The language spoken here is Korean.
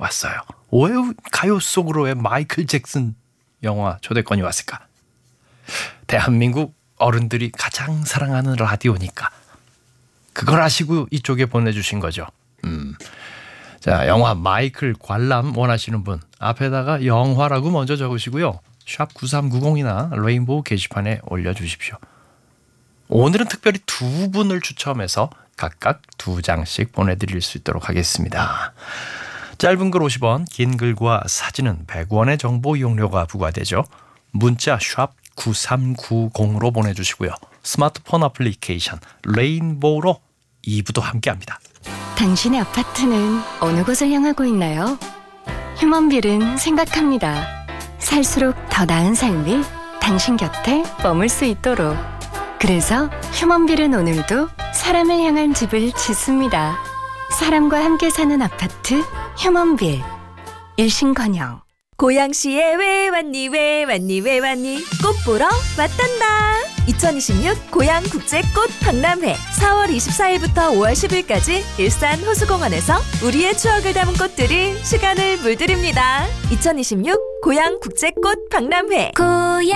왔어요. 왜 가요 속으로 왜 마이클 잭슨 영화 초대권이 왔을까? 대한민국 어른들이 가장 사랑하는 라디오니까 그걸 아시고 이쪽에 보내주신 거죠. 자, 영화 마이클 관람 원하시는 분 앞에다가 영화라고 먼저 적으시고요. 샵 9390이나 레인보우 게시판에 올려주십시오. 오늘은 특별히 두 분을 추첨해서 각각 2장씩 보내드릴 수 있도록 하겠습니다. 짧은 글 50원, 긴 글과 사진은 100원의 정보 이용료가 부과되죠. 문자 샵 9390으로 보내주시고요. 스마트폰 애플리케이션 레인보우로 2부도 함께합니다. 당신의 아파트는 어느 곳을 향하고 있나요? 휴먼빌은 생각합니다. 살수록 더 나은 삶이 당신 곁에 머물 수 있도록. 그래서 휴먼빌은 오늘도 사람을 향한 집을 짓습니다. 사람과 함께 사는 아파트 휴먼빌. 일신건영. 고양시에 왜 왔니 왜 왔니 왜 왔니 꽃 보러 왔단다. 2026 고양국제꽃 박람회 4월 24일부터 5월 10일까지 일산 호수공원에서 우리의 추억을 담은 꽃들이 시간을 물들입니다. 2026 고양국제꽃 박람회. 고양